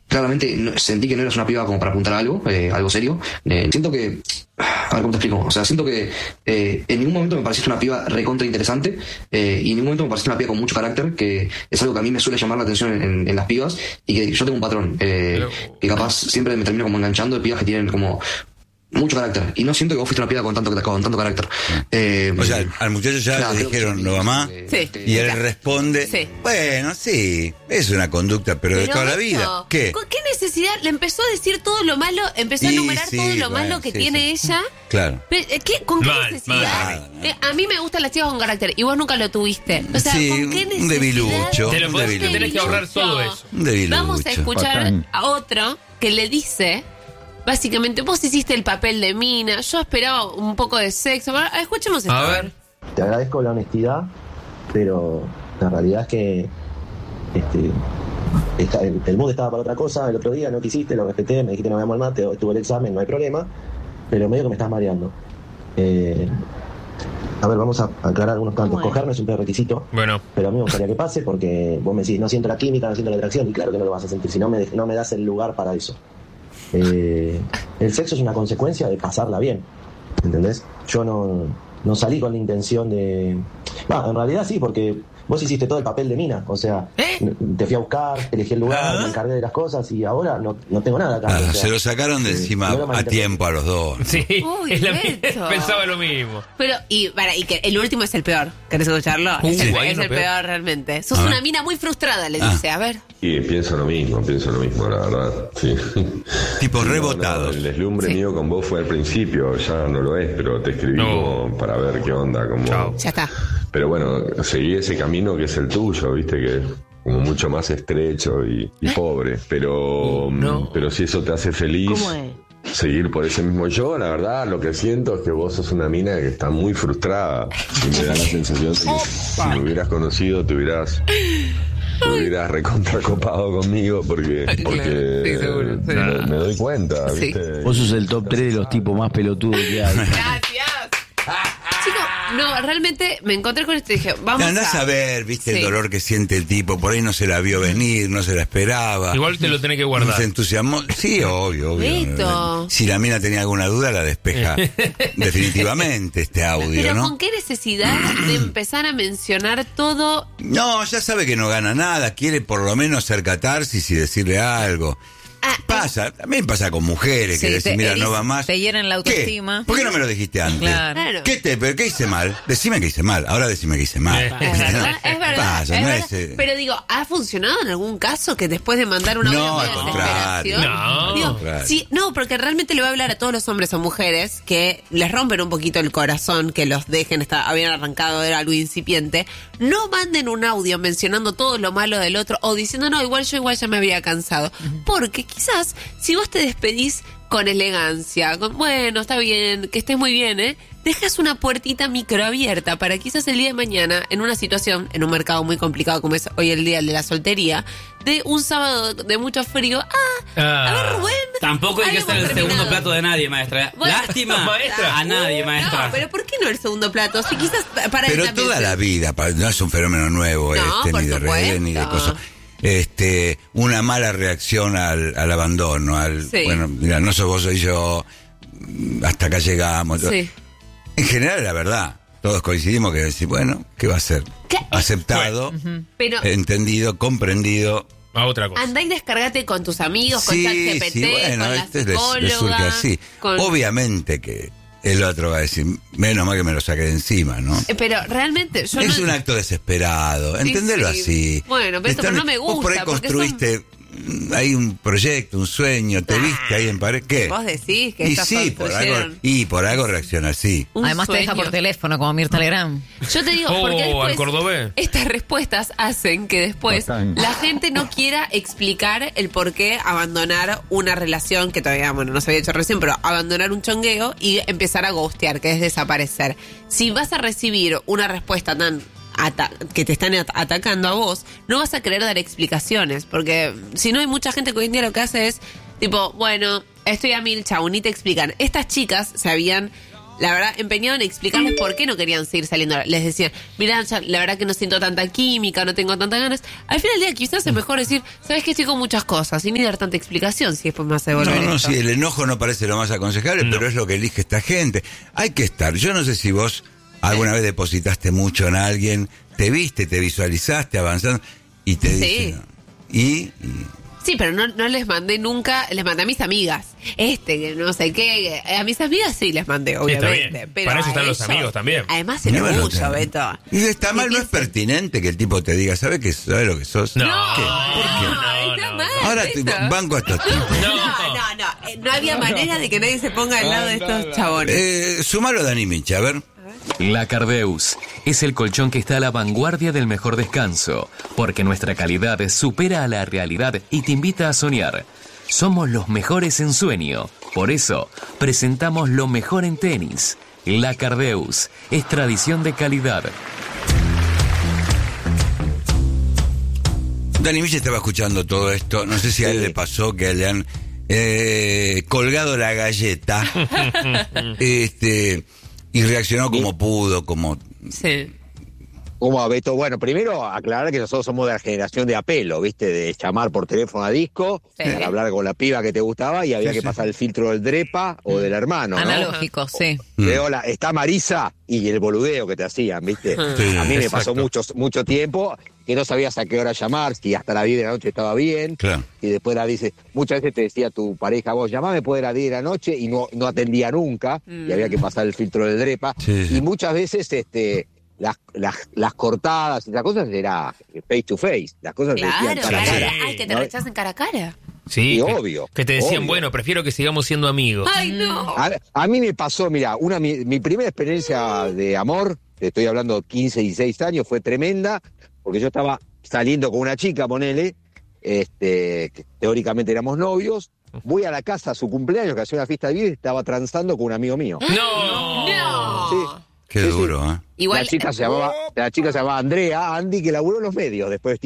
claramente sentí que no eras una piba como para apuntar a algo, algo serio. Siento que... A ver, ¿cómo te explico? O sea, siento que en ningún momento me pareciste una piba recontra interesante, y en ningún momento me pareciste una piba con mucho carácter, que es algo que a mí me suele llamar la atención en las pibas, y que yo tengo un patrón, que capaz siempre me termino como enganchando de pibas que tienen como mucho carácter, y no siento que vos fuiste una piba con tanto carácter. O sea, al muchacho ya le dijeron no va más, y él responde, bueno, sí, es una conducta, pero de toda la vida. ¿Qué necesidad? Le empezó a decir todo lo malo, empezó a enumerar todo lo malo que tiene ella. Claro. ¿Con qué necesidad? A mí me gustan las chicas con carácter, y vos nunca lo tuviste. O sea, ¿con qué necesidad? Un debilucho. Tenés que ahorrar todo eso. Un debilucho. Vamos a escuchar a otro que le dice... Básicamente, vos hiciste el papel de mina, yo esperaba un poco de sexo. Escuchemos esto. A ver. Te agradezco la honestidad, pero la realidad es que el mood estaba para otra cosa. El otro día no quisiste, lo respeté, me dijiste no vayamos al mate, tuve el examen, no hay problema, pero medio que me estás mareando. A ver, vamos a aclarar algunos tantos. Cogerme es un prerequisito, pero a mí me gustaría que pase, porque vos me decís, no siento la química, no siento la atracción, y claro que no lo vas a sentir si no me das el lugar para eso. El sexo es una consecuencia de pasarla bien, ¿entendés? Yo no salí con la intención de... en realidad sí, porque vos hiciste todo el papel de mina, o sea, te fui a buscar, elegí el lugar, me encargué de las cosas, y ahora no tengo nada acá. O sea, se lo sacaron de encima a tiempo a los dos. Sí, pensaba lo mismo. Pero, y que el último es el peor. ¿Querés escucharlo? Es el peor realmente. Sos una mina muy frustrada, le dice, a ver. Y pienso lo mismo, la verdad. Sí. Tipo rebotados. El deslumbre mío con vos fue al principio, ya no lo es, pero te escribí para ver qué onda. Ya está. Pero bueno, seguí ese camino que es el tuyo, viste, que es como mucho más estrecho y pobre. Pero si eso te hace feliz, ¿cómo es? Seguir por ese mismo yo, la verdad, lo que siento es que vos sos una mina que está muy frustrada. Y me da la sensación de que si me hubieras conocido, te hubieras recontracopado conmigo porque me doy cuenta, ¿viste? Vos sos el top 3 de los tipos más pelotudos que hay. Gracias. Chicos, no, realmente me encontré con esto y dije, vamos andás a ver, viste, el dolor que siente el tipo, por ahí no se la vio venir, no se la esperaba. Igual te lo tenés que guardar. Se entusiasmó, sí, obvio. Si la mina tenía alguna duda, la despeja definitivamente este audio, pero ¿no? ¿con qué necesidad de empezar a mencionar todo? No, ya sabe que no gana nada, quiere por lo menos hacer catarsis y decirle algo. También pasa con mujeres que decís, mira, no va más. Te hieren la autoestima. ¿Qué? ¿Por qué no me lo dijiste antes? Claro. ¿Qué hice mal? Decime que hice mal, ahora decime que hice mal. Es verdad. Pero digo, ¿ha funcionado en algún caso que después de mandar una audio de desesperación? No, porque realmente le voy a hablar a todos los hombres o mujeres que les rompen un poquito el corazón, que los dejen, habían arrancado, era algo incipiente. No manden un audio mencionando todo lo malo del otro o diciendo, no, igual ya me había cansado. Porque quizás si vos te despedís con elegancia, bueno, está bien, que estés muy bien, dejas una puertita microabierta para quizás el día de mañana, en una situación, en un mercado muy complicado como es hoy el día de la soltería, de un sábado de mucho frío, a ver, Rubén. Tampoco hay que ser el segundo plato de nadie, maestra. Bueno, lástima a nadie, maestra. No, pero ¿por qué no el segundo plato? Si quizás para pero toda la vida, no es un fenómeno nuevo ni de redes, ni de cosas. Una mala reacción al abandono, bueno, mira, no sos vos, soy yo, hasta acá llegamos. Sí. En general, la verdad, todos coincidimos que decir, bueno, ¿qué va a ser? Aceptado, entendido, comprendido. A otra cosa. Andá y descargate con tus amigos, con ChatGPT, con la psicóloga. Les surge así. Obviamente que el otro va a decir, menos mal que me lo saque de encima, ¿no? Pero realmente yo es un acto desesperado, entendelo así. Bueno, pero no me gusta. Vos por ahí construiste hay un proyecto, un sueño, te viste ahí en pared, ¿qué? Vos decís que por algo reacciona así. Además te deja por teléfono como Mirta Legrand. Yo te digo, porque al después cordobés. estas respuestas hacen que después la gente no quiera explicar el por qué abandonar una relación que todavía, no se había hecho recién, pero abandonar un chongueo y empezar a ghostear, que es desaparecer. Si vas a recibir una respuesta que te están atacando a vos, no vas a querer dar explicaciones, porque si no hay mucha gente que hoy en día lo que hace es tipo, bueno, estoy a 1000, chau, ni te explican. Estas chicas se habían la verdad, empeñado en explicarles por qué no querían seguir saliendo. Les decían, mira, la verdad que no siento tanta química, no tengo tantas ganas. Al final del día quizás es mejor decir, sabes que estoy con muchas cosas, sin ni dar tanta explicación si después me hace volver. No, sí, el enojo no parece lo más aconsejable, pero es lo que elige esta gente. Hay que estar. Yo no sé si vos alguna vez depositaste mucho en alguien, te viste, te visualizaste avanzando y te dicen... Sí, pero no les mandé nunca, les mandé a mis amigas. Que no sé qué, a mis amigas sí les mandé, obviamente. Pero para eso están los amigos también. Además era mucho, Beto. Y está mal, no es pertinente que el tipo te diga, ¿sabe lo que sos? No, ¿Qué? ¿Por qué? Está mal. Ahora banco a estos tipos. No había manera de que nadie se ponga al lado de estos chabones. Sumalo a Dani Micha, a ver. La Cardeus es el colchón que está a la vanguardia del mejor descanso, porque nuestra calidad supera a la realidad y te invita a soñar. Somos los mejores en sueño, por eso presentamos lo mejor en tenis. La Cardeus es tradición de calidad. Dani Micha estaba escuchando todo esto, no sé si a él le pasó que le han colgado la galleta. Y reaccionó como pudo, como... Sí. Como a Beto. Bueno, primero aclarar que nosotros somos de la generación de apelo, ¿viste? De llamar por teléfono a disco, para hablar con la piba que te gustaba y había que pasar el filtro del drepa o del hermano, ¿no? Analógico, sí. De hola, está Marisa y el boludeo que te hacían, ¿viste? Sí, a mí me pasó mucho tiempo que no sabías a qué hora llamar, si hasta las 10 de la noche estaba bien. Claro. Y después muchas veces te decía tu pareja, vos llamame después de las 10 de la noche y no atendía nunca, y había que pasar el filtro del drepa. Sí. Y muchas veces las cortadas y las cosas era face to face, las cosas se decían cara a cara. Ay, que te rechacen cara a cara. Sí, y obvio. Que te decían, obvio. Bueno, prefiero que sigamos siendo amigos. Ay, no. A mí me pasó, mira, mi primera experiencia de amor, te estoy hablando 15, 16 años, fue tremenda, porque yo estaba saliendo con una chica, ponele, que teóricamente éramos novios, voy a la casa a su cumpleaños, que hacía una fiesta de vida, y estaba transando con un amigo mío. ¡No! Sí. Qué duro, ¿eh? Igual, la chica se llamaba Andrea, Andy, que laburó en los medios después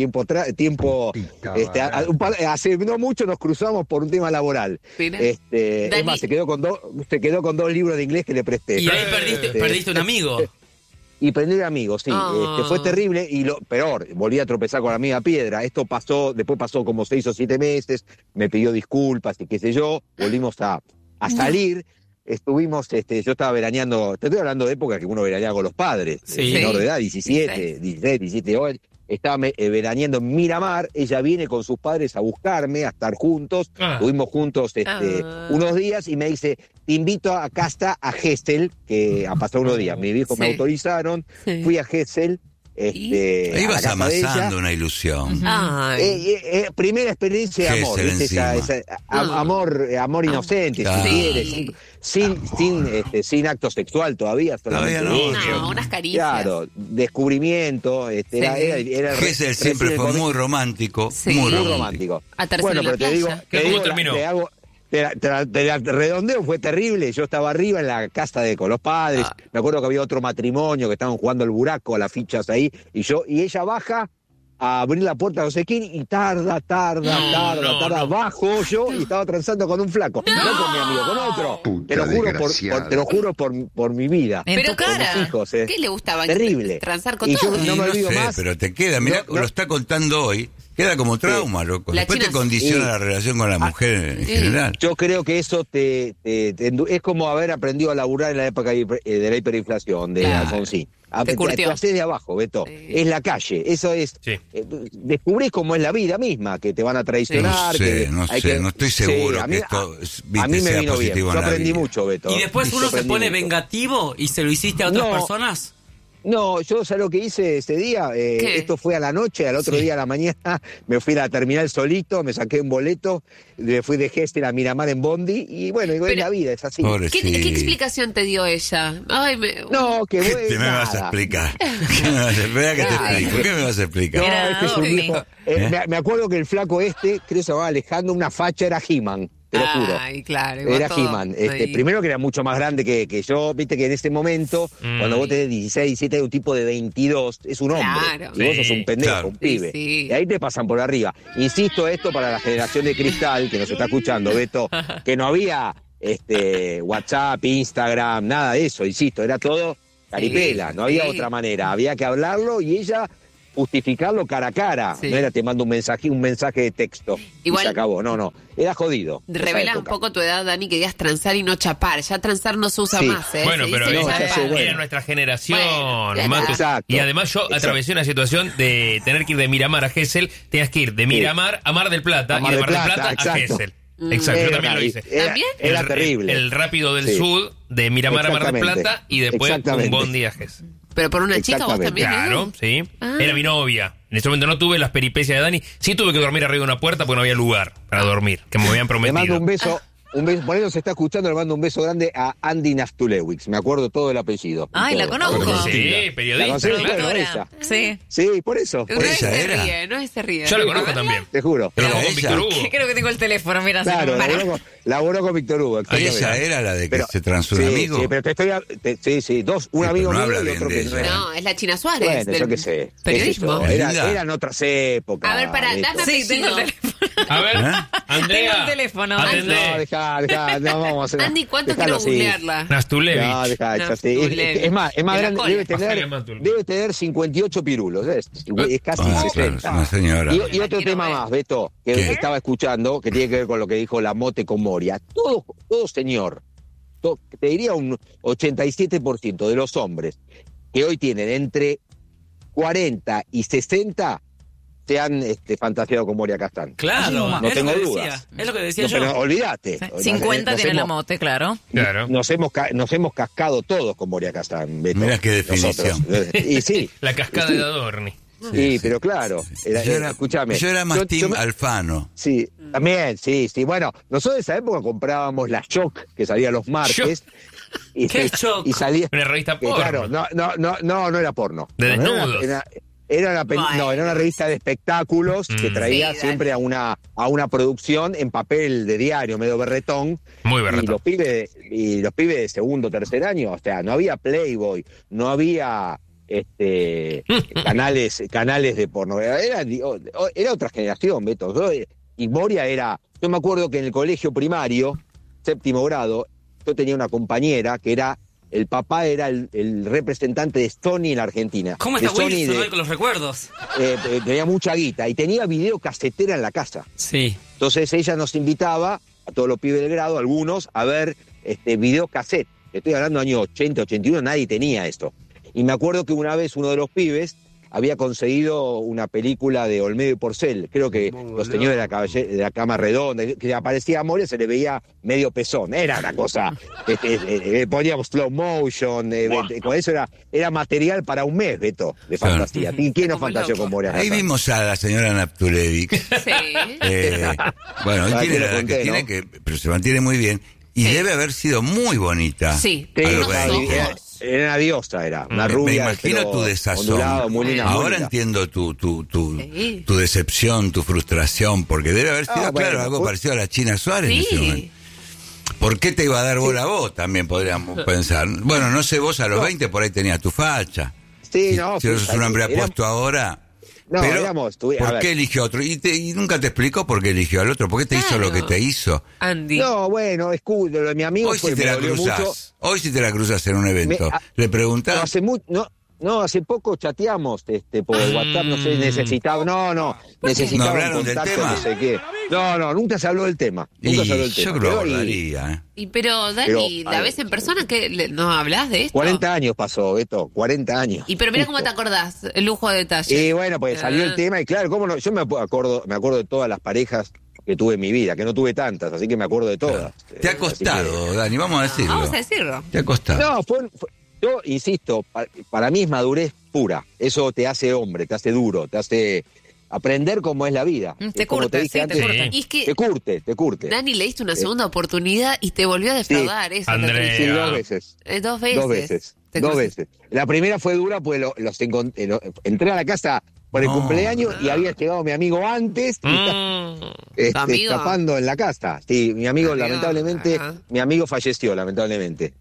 hace no mucho nos cruzamos por un tema laboral. Es más, se quedó con dos libros de inglés que le presté. Y ahí perdiste un amigo. Y perdí un amigo, sí. Fue terrible y lo peor, volví a tropezar con la amiga Piedra. Después pasó como 6 o 7 meses, me pidió disculpas y qué sé yo, volvimos a salir. Estuvimos, yo estaba veraneando, te estoy hablando de época que uno veraneaba con los padres, menor de edad, 17 años, estaba veraneando en Miramar, ella viene con sus padres a buscarme, a estar juntos, estuvimos juntos unos días y me dice, te invito a casa a Gesell, que a pasar unos días, mis viejos me autorizaron, fui a Gesell. Ahí vas amasando una ilusión. Primera experiencia de amor, amor inocente, claro. Si quieres, sin acto sexual todavía unas caricias. Claro, descubrimiento, era Gesell siempre fue muy romántico, muy romántico. Bueno, pero te digo, ¿cómo terminó? Te redondeo, fue terrible. Yo estaba arriba en la casa con los padres. Me acuerdo que había otro matrimonio que estaban jugando al buraco, a las fichas ahí. Y ella baja a abrir la puerta de no sé quién y tarda. Bajo yo y estaba transando con un flaco. No con mi amigo, con otro. Te lo juro por mi vida. Pero cara, hijos, ¿qué le gustaba? Terrible. Transar con y todo. Yo no me olvido más. Pero te queda, mirá, lo está contando hoy. Queda como trauma, loco. Después te condiciona la relación con la mujer en general. Yo creo que eso es como haber aprendido a laburar en la época de la hiperinflación de Alfonsín. Te haces de abajo, Beto. Es la calle. Eso es. Descubrís cómo es la vida misma, que te van a traicionar. No estoy seguro que esto a mí me sea vino bien. positivo. Yo aprendí mucho, Beto. ¿Y después uno se pone vengativo y se lo hiciste a otras personas? No, yo ¿sabes lo que hice ese día? Esto fue a la noche, al otro día a la mañana me fui a la terminal solito, me saqué un boleto, me fui de Gesell a Miramar en Bondi y bueno, es la vida, es así. ¿Qué explicación te dio ella? No, que bueno. ¿Qué me vas a explicar? ¿Qué me vas a explicar? No, es un viejo. Me acuerdo que el flaco creo que se llamaba Alejandro, una facha era He-Man. Te lo juro. Ay, claro. Era He-Man. Primero que era mucho más grande que yo. Viste que en ese momento, cuando vos tenés 16, 17, hay un tipo de 22, es un hombre. Claro. Y vos sos un pendejo, un pibe. Sí. Y ahí te pasan por arriba. Insisto esto para la generación de cristal que nos está escuchando, Beto, que no había WhatsApp, Instagram, nada de eso, insisto, era todo caripela, no había otra manera, había que hablarlo y ella justificarlo cara a cara, no era te mando un mensaje de texto igual, y se acabó, no, era jodido. Revela un poco tu edad, Dani, que digas transar y no chapar, ya transar no se usa más, Bueno, pero era nuestra generación, y además yo atravesé una situación de tener que ir de Miramar a Gesell, tenías que ir de Miramar a Mar del Plata, y de Mar del Plata a Gesell. Exacto, yo también lo hice. Era terrible. El rápido del sur, de Miramar a Mar del Plata, y después un bondi a Gesell. ¿Pero por una chica vos también? Claro, sí. Era mi novia. En ese momento no tuve las peripecias de Dani. Sí tuve que dormir arriba de una puerta porque no había lugar para dormir, que me habían prometido. Le mando un beso. Por eso se está escuchando, le mando un beso grande a Andy Naftulewicz. Me acuerdo todo el apellido. Ay, la conozco. Sí, periodista. Claro. Sí, por eso. No se ríe. Yo la conozco también. Te juro. Pero con Víctor Hugo. Creo que tengo el teléfono, mira. Claro, laboró con Víctor Hugo. Ella era la de que se transó un amigo. Sí, pero te estoy... un amigo mío y otro que no era. No, es la China Suárez. Bueno, yo qué sé. Periodismo. Eran otras épocas. A ver, sí, tengo el teléfono. A ver, Andrea. Tengo el teléfono. No, dejá, no vamos a hacer. Andy, ¿cuánto quiero googlearla? Naftulewicz. No, dejá, es más grande, debe tener 58 pirulos, es casi 60. Una señora. Y otro tema más, Beto, que estaba escuchando, que tiene que ver con lo que dijo la Mote con Moria. Todo señor, te diría un 87% de los hombres que hoy tienen entre 40 y 60 se han fantaseado con Moria Kazan. Claro, no tengo dudas. Es lo que decía yo. Pero olvídate. 50 tiene la Mote, claro. Nos hemos cascado todos con Moria Kazan. Mira qué definición. Y sí. La cascada de Adorni. Sí, pero claro. Escúchame. Yo era más team Alfano. Sí, también, sí. Bueno, nosotros en esa época comprábamos la Shock, que salía los martes. ¿Qué Shock? Y salía... Una revista porno. Claro, no era porno. De desnudos. Era una revista de espectáculos que traía siempre a una producción en papel de diario, medio berretón. Muy berretón. Y los pibes de segundo, tercer año, o sea, no había Playboy, no había canales de porno. Era otra generación, Beto. Y Moria yo me acuerdo que en el colegio primario, séptimo grado, yo tenía una compañera que el papá era el representante de Sony en la Argentina. ¿Cómo está Wilson con los recuerdos? Tenía mucha guita y tenía videocasetera en la casa. Sí. Entonces ella nos invitaba a todos los pibes del grado, algunos, a ver videocassette. Estoy hablando de años 80, 81, nadie tenía esto. Y me acuerdo que una vez uno de los pibes había conseguido una película de Olmedo y Porcel, creo que los señores de la cama redonda, que aparecía a Moria, se le veía medio pezón, era una cosa, poníamos slow motion, con eso era material para un mes, Beto, de fantasía. ¿Quién no fantaseó con Moria? Ahí vimos a la señora Naftulewicz. Sí. Bueno, hoy tiene la edad que tiene, pero se mantiene muy bien, y debe haber sido muy bonita. Sí. Era una diosa, una rubia. Me imagino tu desazón. Ahora entiendo tu decepción, tu frustración, porque debe haber sido, algo parecido a la China Suárez en ese momento. ¿Por qué te iba a dar bola a vos? También podríamos pensar. Bueno, no sé, vos a los 20 por ahí tenías tu facha. Sí, si sos un hombre apuesto ahora... No, pero, ¿por qué eligió otro? Y nunca te explicó por qué eligió al otro. ¿Por qué te hizo lo que te hizo? Andy. No, bueno, lo de mi amigo hoy si te la cruzas. Hoy si te la cruzas en un evento. ¿Le preguntás? Hace poco chateamos por WhatsApp, no sé, necesitaba. Necesitaba. ¿No hablaron del tema? No sé qué. No, nunca se habló del tema. Yo creo que hablaría. Pero, Dani, ¿la ves en persona? ¿No hablas de esto? 40 años pasó, Beto, 40 años. Pero mira cómo te acordás, el lujo de detalle. Y bueno, pues salió el tema y claro, cómo no, yo me acuerdo de todas las parejas que tuve en mi vida, que no tuve tantas, así que me acuerdo de todas. Te ha costado, Dani, vamos a decirlo. Vamos a decirlo. Te ha costado. No, yo insisto, para mí es madurez pura. Eso te hace hombre, te hace duro, te hace aprender cómo es la vida. Te curte, te curte. Dani, le diste una segunda oportunidad y te volvió a defraudar. Eso, Andrea. Sí, 2 veces. 2 veces. 2 veces. La primera fue dura porque entré a la casa por el cumpleaños y había llegado mi amigo antes escapando en la casa. Sí, mi amigo lamentablemente, mi amigo falleció lamentablemente.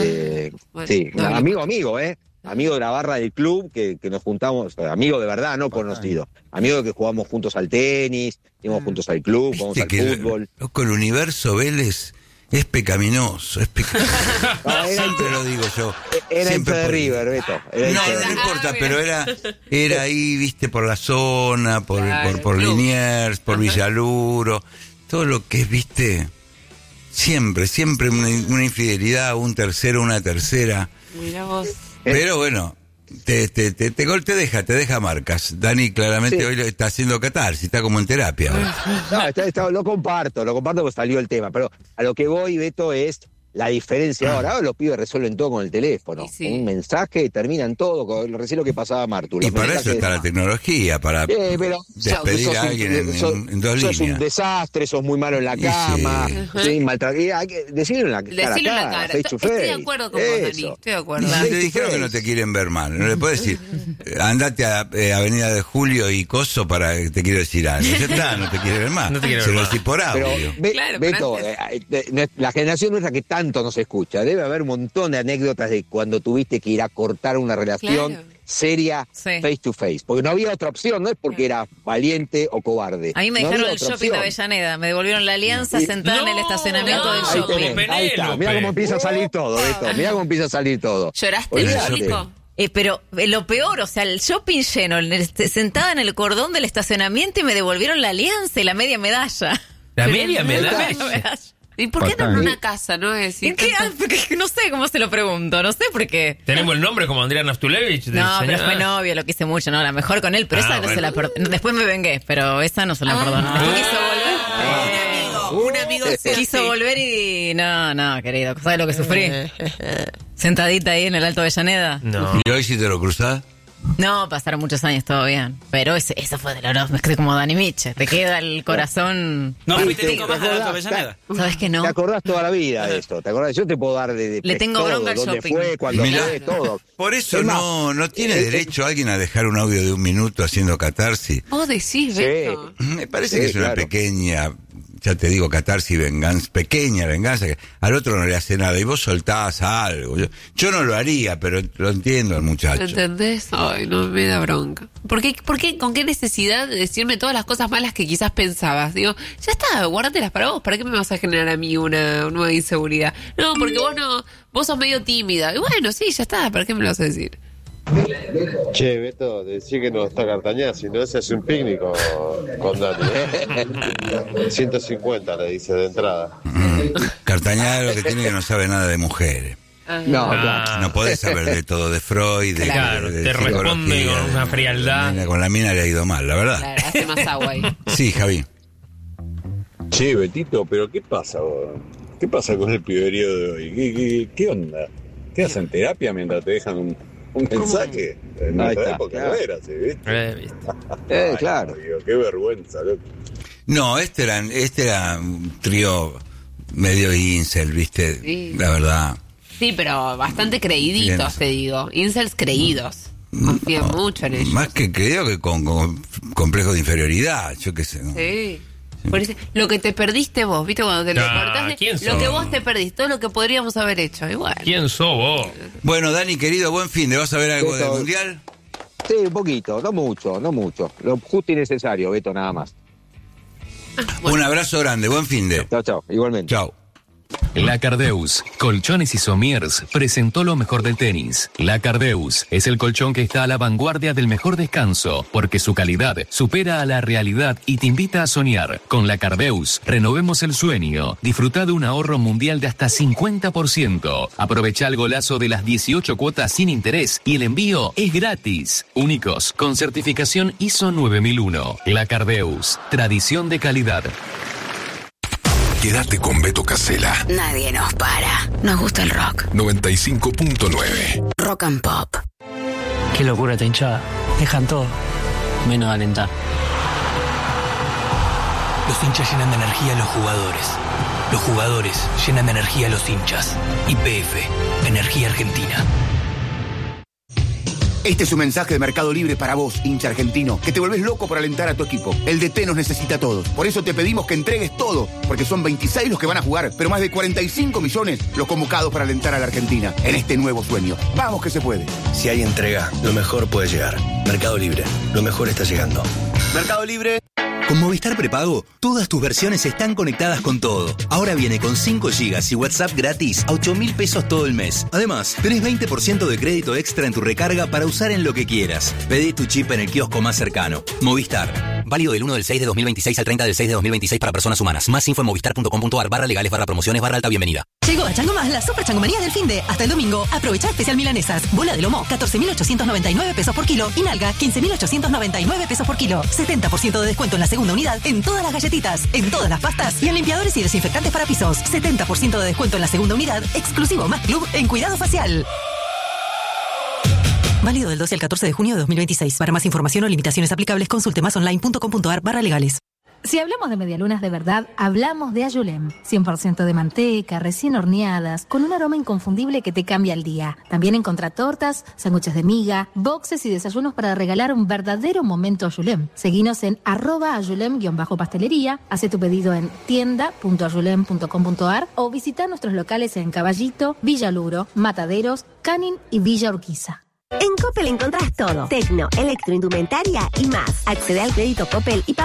Sí, amigo, amigo de la barra del club que nos juntamos, amigo de verdad, no conocido, amigo que jugamos juntos al tenis, íbamos juntos al club, jugamos al fútbol. Loco, el universo Vélez Es pecaminoso, siempre lo digo yo. Era hincha de River, Beto. No importa, pero era ahí, viste, por la zona, por Liniers, por Villaluro, todo lo que es, viste, siempre una infidelidad, un tercero, una tercera. Mirá vos. Pero bueno, te deja marcas. Dani claramente hoy está haciendo catarsis, está como en terapia. No, lo comparto porque salió el tema, pero a lo que voy, Beto, es la diferencia ahora los pibes resuelven todo con el teléfono. Sí. Un mensaje, terminan todo, recién lo que pasaba Martu. Y para eso está la tecnología, para despedir a alguien en 2 líneas. Sos un desastre, sos muy malo en la cama, decirlo en la cara, face to face. Estoy de acuerdo con vos, Dani, estoy de acuerdo. Te dijeron que no te quieren ver mal, no le puedes decir, andate a Avenida de Julio y Coso para que te quiero decir algo. Ya está, no te quiere ver mal. Se lo decís por audio. Pero, Beto, la generación nuestra que tanto no se escucha. Debe haber un montón de anécdotas de cuando tuviste que ir a cortar una relación seria face to face. Porque no había otra opción, no es porque era valiente o cobarde. A mí me dejaron el shopping de Avellaneda, me devolvieron la alianza sentada en el estacionamiento del shopping. Ahí está, mirá cómo empieza a salir todo, Beto. Mirá cómo empieza a salir todo. ¿Lloraste, público? Pero lo peor, o sea, el shopping lleno, sentada en el cordón del estacionamiento y me devolvieron la alianza y la media medalla. ¿La media medalla? ¿Y por qué no en una casa, no es decir? Porque no sé cómo se lo pregunto, no sé por qué. Tenemos el nombre como Andrea Nastulevich. No, pero fue novio, lo quise mucho, no, la mejor con él, pero esa no se la perdoné. Después me vengué, pero esa no se la perdoné. Después quiso volver. Un amigo quiso volver y no, querido, ¿sabes lo que sufrí? Sentadita ahí en el Alto Avellaneda. No. ¿Y hoy si te lo cruzás? No, pasaron muchos años, todo bien. Pero eso fue doloroso, es como Dani Miche. Te queda el corazón. No fuiste nunca más a la Avellaneda. ¿Sabes que no? Te acordás toda la vida de esto. ¿Te acordás? Yo te puedo dar de le tengo bronca al dónde shopping. Fue, cuándo fue, todo. Por eso no tiene derecho alguien a dejar un audio de 1 minuto haciendo catarsis. Vos decís, Beto. Me parece que es una pequeña, ya te digo, catarsis, pequeña venganza, que al otro no le hace nada y vos soltás algo. Yo no lo haría, pero lo entiendo al muchacho. ¿Entendés? Ay, no me da bronca. ¿Por qué, con qué necesidad de decirme todas las cosas malas que quizás pensabas? Digo, ya está, guárdatelas para vos. ¿Para qué me vas a generar a mí una nueva inseguridad? No, porque vos sos medio tímida. Y bueno, sí, ya está, ¿para qué me lo vas a decir? Che, Beto, decí que no está Cartañá, si no se hace un picnic con Dani. 150 le dice de entrada. Cartañá lo que tiene que no sabe nada de mujeres. No podés saber de todo, de Freud, de te responde con una frialdad. Con la mina le ha ido mal, la verdad. Claro, hace más agua ahí. Sí, Javi. Che, Betito, pero ¿qué pasa vos? ¿Qué pasa con el piberío de hoy? ¿Qué onda? ¿Qué hacen terapia mientras te dejan un mensaje? En nuestra época no era así, ¿viste? Ay, claro. Digo, qué vergüenza, loco. No, este era un trío medio incel, ¿viste? Sí. La verdad. Sí, pero bastante creíditos, te digo. Incels creídos. Confían mucho en ellos. Más que creo que con complejo de inferioridad, yo qué sé, ¿no? Sí. Por eso, lo que te perdiste vos, ¿viste? Cuando te lo cortaste, lo que vos te perdiste, todo lo que podríamos haber hecho, igual. ¿Quién sos vos? Bueno, Dani, querido, buen fin. ¿Le vas a ver algo del Mundial? Sí, un poquito, no mucho. Lo justo y necesario, Beto, nada más. Bueno. Un abrazo grande, buen fin de. Chao, igualmente. Chao. La Cardeus, Colchones y Somiers, presentó lo mejor del tenis. La Cardeus es el colchón que está a la vanguardia del mejor descanso, porque su calidad supera a la realidad y te invita a soñar. Con La Cardeus, renovemos el sueño. Disfruta de un ahorro mundial de hasta 50%. Aprovecha el golazo de las 18 cuotas sin interés y el envío es gratis. Únicos, con certificación ISO 9001. La Cardeus, tradición de calidad. Quédate con Beto Casella. Nadie nos para. Nos gusta el rock. 95.9. Rock and Pop. Qué locura esta hinchada. Dejan todo, menos alentar. Los hinchas llenan de energía a los jugadores. Los jugadores llenan de energía a los hinchas. YPF, Energía Argentina. Este es un mensaje de Mercado Libre para vos, hincha argentino, que te volvés loco por alentar a tu equipo. El DT nos necesita a todos. Por eso te pedimos que entregues todo, porque son 26 los que van a jugar, pero más de 45 millones los convocados para alentar a la Argentina en este nuevo sueño. Vamos que se puede. Si hay entrega, lo mejor puede llegar. Mercado Libre, lo mejor está llegando. Mercado Libre. Con Movistar Prepago, todas tus versiones están conectadas con todo. Ahora viene con 5 GB y WhatsApp gratis a 8.000 pesos todo el mes. Además, tenés 20% de crédito extra en tu recarga para usar en lo que quieras. Pedí tu chip en el kiosco más cercano. Movistar. Válido del 1 del 6 de 2026 al 30 del 6 de 2026 para personas humanas. Más info en movistar.com.ar/legales/promociones/alta bienvenida. Llegó a Chango Más la super changomanía del finde. Hasta el domingo. Aprovecha especial milanesas. Bola de lomo, 14.899 pesos por kilo. Y nalga, 15.899 pesos por kilo. 70% de descuento en la segunda unidad en todas las galletitas, en todas las pastas y en limpiadores y desinfectantes para pisos. 70% de descuento en la segunda unidad, exclusivo Más Club en cuidado facial. Válido del 12 al 14 de junio de 2026. Para más información o limitaciones aplicables, consulte másonline.com.ar/legales. Si hablamos de medialunas de verdad, hablamos de Ayulem. 100% de manteca, recién horneadas, con un aroma inconfundible que te cambia el día. También encontrá tortas, sándwiches de miga, boxes y desayunos para regalar un verdadero momento Ayulem. Seguinos en @ayulem_pastelería, hace tu pedido en tienda.ayulem.com.ar o visita nuestros locales en Caballito, Villa Luro, Mataderos, Canin y Villa Urquiza. En Coppel encontrás todo. Tecno, electroindumentaria y más. Accede al crédito Coppel y